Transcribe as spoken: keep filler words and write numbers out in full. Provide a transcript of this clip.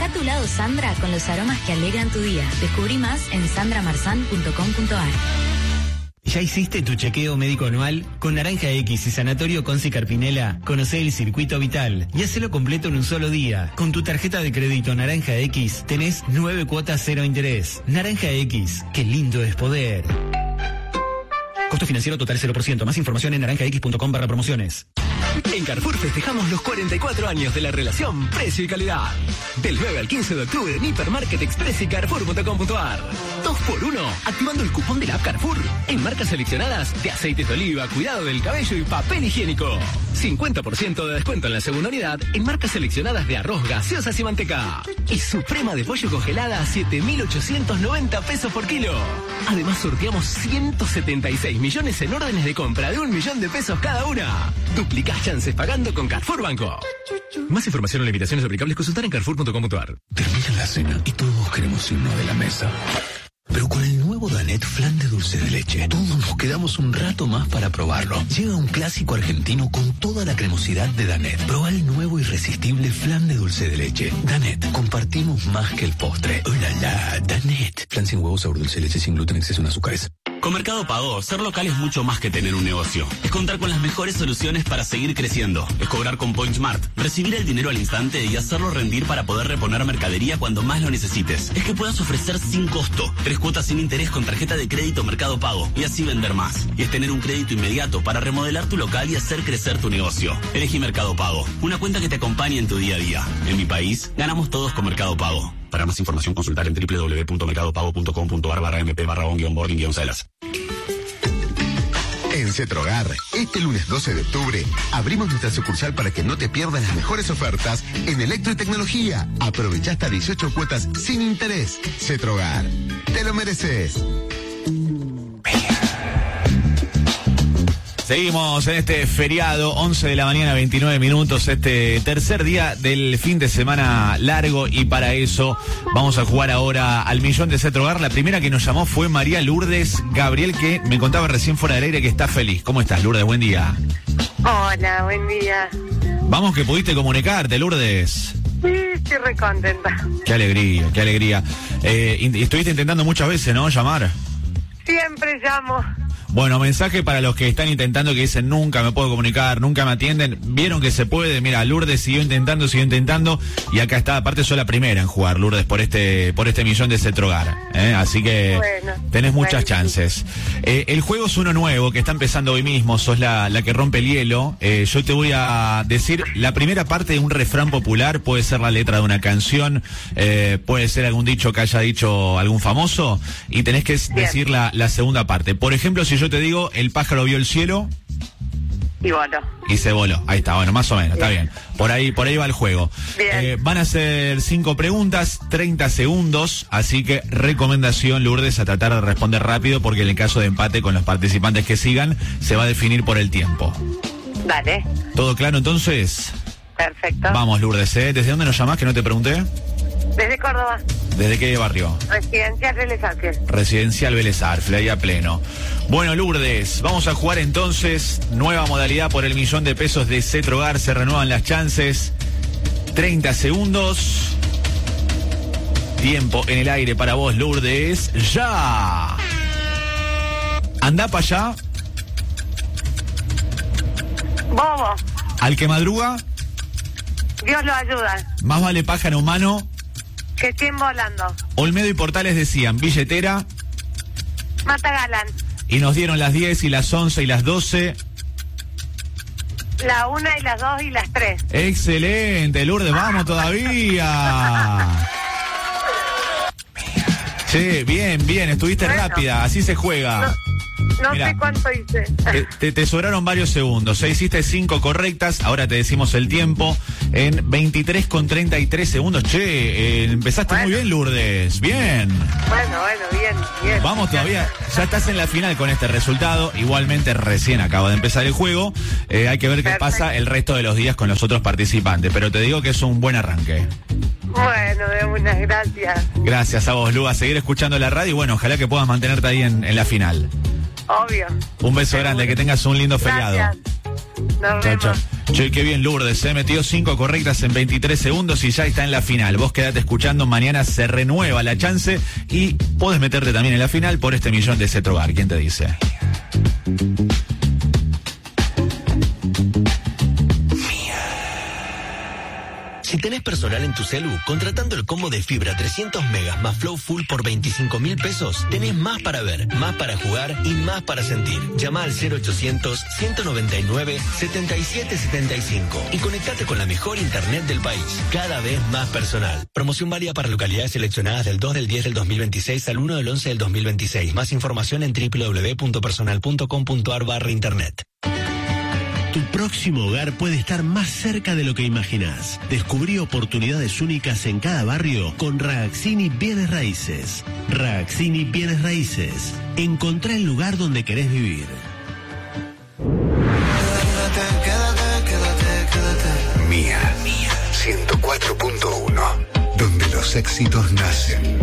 a tu lado Sandra con los aromas que alegran tu día. Descubrí más en sandra marzán punto com punto a r. ¿Ya hiciste tu chequeo médico anual? Con Naranja X y Sanatorio Conci Carpinela, conocé el circuito vital y hacelo completo en un solo día. Con tu tarjeta de crédito Naranja X tenés nueve cuotas cero interés. Naranja X, qué lindo es poder. Costo financiero total cero por ciento. Más información en naranja x punto com barra promociones. En Carrefour festejamos los cuarenta y cuatro años de la relación precio y calidad. Del nueve al quince de octubre en Hipermarket Express y Carrefour punto com punto a r. dos por uno, activando el cupón de la app Carrefour en marcas seleccionadas de aceites de oliva, cuidado del cabello y papel higiénico. cincuenta por ciento de descuento en la segunda unidad en marcas seleccionadas de arroz, gaseosas y manteca. Y suprema de pollo congelada a siete mil ochocientos noventa pesos por kilo. Además sorteamos ciento setenta y seis millones en órdenes de compra de un millón de pesos cada una. Duplicás chances pagando con Carrefour Banco. Más información o limitaciones aplicables consultar en carrefour punto com punto a r. Termina la cena y todos queremos irnos de la mesa. Pero con el nuevo Danet flan de dulce de leche, todos nos quedamos un rato más para probarlo. Llega un clásico argentino con toda la cremosidad de Danet. Proba el nuevo irresistible flan de dulce de leche. Danet, compartimos más que el postre. ¡Oh, la, la! Danet. Flan sin huevos, sabor dulce de leche, sin gluten, exceso en azúcares. Con Mercado Pago, ser local es mucho más que tener un negocio. Es contar con las mejores soluciones para seguir creciendo. Es cobrar con PointSmart, recibir el dinero al instante y hacerlo rendir para poder reponer mercadería cuando más lo necesites. Es que puedas ofrecer sin costo, tres cuotas sin interés con tarjeta de crédito Mercado Pago y así vender más. Y es tener un crédito inmediato para remodelar tu local y hacer crecer tu negocio. Elegí Mercado Pago, una cuenta que te acompañe en tu día a día. En mi país, ganamos todos con Mercado Pago. Para más información, consultar en doble u doble u doble u punto mercado pago punto com punto a r barra mp barra on-boarding celas. En Cetrogar, este lunes doce de octubre, abrimos nuestra sucursal para que no te pierdas las mejores ofertas en electro y tecnología. Aprovecha hasta dieciocho cuotas sin interés. Cetrogar, te lo mereces. Seguimos en este feriado, once de la mañana, veintinueve minutos, este tercer día del fin de semana largo y para eso vamos a jugar ahora al millón de Cetrogar. La primera que nos llamó fue María Lourdes Gabriel, que me contaba recién fuera del aire que está feliz. ¿Cómo estás, Lourdes? Buen día. Hola, buen día. Vamos que pudiste comunicarte, Lourdes. Sí, estoy re contenta. Qué alegría, qué alegría. Eh, estuviste intentando muchas veces, ¿no? Llamar. Siempre llamo. Bueno, mensaje para los que están intentando, que dicen nunca me puedo comunicar, nunca me atienden. Vieron que se puede. Mira, Lourdes siguió intentando, siguió intentando y acá está. Aparte soy la primera en jugar, Lourdes, por este por este millón de Cetrogar, ¿eh? Así que bueno, tenés muchas chances. Eh, el juego es uno nuevo que está empezando hoy mismo. Sos la, la que rompe el hielo. Eh, yo te voy a decir la primera parte de un refrán popular. Puede ser la letra de una canción, eh, puede ser algún dicho que haya dicho algún famoso y tenés que Bien. decir la, la segunda parte. Por ejemplo, si yo te digo, el pájaro vio el cielo y voló. Y se voló. Ahí está, bueno, más o menos, bien. Está bien. Por ahí, por ahí va el juego. Eh, van a ser cinco preguntas, treinta segundos, así que recomendación, Lourdes, a tratar de responder rápido, porque en el caso de empate con los participantes que sigan, se va a definir por el tiempo. Vale. ¿Todo claro entonces? Perfecto. Vamos, Lourdes, ¿eh? ¿Desde dónde nos llamás, que no te pregunté? Desde Córdoba. ¿Desde qué barrio? Residencial Vélez Arfiel. Residencial Vélez Arfiel, ahí a pleno. Bueno, Lourdes, vamos a jugar entonces. Nueva modalidad por el millón de pesos de Cetrogar. Se renuevan las chances. treinta segundos. Tiempo en el aire para vos, Lourdes. ¡Ya! Andá para allá. Bobo. Al que madruga. Dios lo ayuda. Más vale pájaro humano que estén volando. Olmedo y Portales decían billetera. Mata Galán. Y nos dieron las diez y las once y las doce. La una y las dos y las tres. Excelente, Lourdes, vamos todavía. Sí, bien, bien, estuviste bueno, rápida, así se juega. No. No Mirá, sé cuánto hice. Te, te, te sobraron varios segundos. ¿eh? Hiciste cinco correctas. Ahora te decimos el tiempo en veintitrés con treinta y tres segundos. Che, eh, empezaste bueno. muy bien, Lourdes. Bien. Bueno, bueno, bien, bien. Vamos todavía. Ya estás en la final con este resultado. Igualmente recién acaba de empezar el juego. Eh, hay que ver qué Perfecto. pasa el resto de los días con los otros participantes. Pero te digo que es un buen arranque. Bueno, de unas gracias. Gracias a vos, Lu. A seguir escuchando la radio y bueno, ojalá que puedas mantenerte ahí en, en la final. Obvio. Un beso grande, que tengas un lindo feriado. Gracias. Nos chau, vemos. chau. Che, qué bien Lourdes, se metió cinco correctas en veintitrés segundos y ya está en la final. Vos quedate escuchando, mañana se renueva la chance y podés meterte también en la final por este millón de Cetrogar. ¿Quién te dice? Si tenés personal en tu celu, contratando el combo de fibra trescientos megas más Flow Full por veinticinco mil pesos, tenés más para ver, más para jugar y más para sentir. Llama al cero ochocientos, ciento noventa y nueve, setenta y siete setenta y cinco y conectate con la mejor internet del país. Cada vez más personal. Promoción válida para localidades seleccionadas del dos del diez del dos mil veintiséis al uno del once del dos mil veintiséis. Más información en doble u doble u doble u punto personal punto com punto a r barra internet. Tu próximo hogar puede estar más cerca de lo que imaginás. Descubrí oportunidades únicas en cada barrio con Ragazzini Bienes Raíces. Ragazzini Bienes Raíces. Encontrá el lugar donde querés vivir. Quédate, quédate, quédate, quédate. Mía, Mía, ciento cuatro punto uno, donde los éxitos nacen.